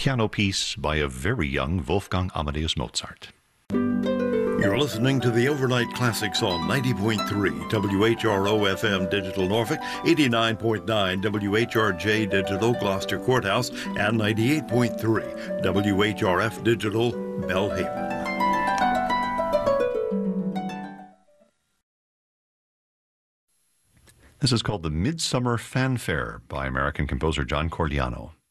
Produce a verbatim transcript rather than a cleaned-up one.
piano piece by a very young Wolfgang Amadeus Mozart. You're listening to the Overnight Classics on ninety point three W H R O F M Digital Norfolk, eighty-nine point nine W H R J Digital Gloucester Courthouse, and ninety-eight point three W H R F Digital Belhaven. This is called the Midsummer Fanfare by American composer John Corigliano.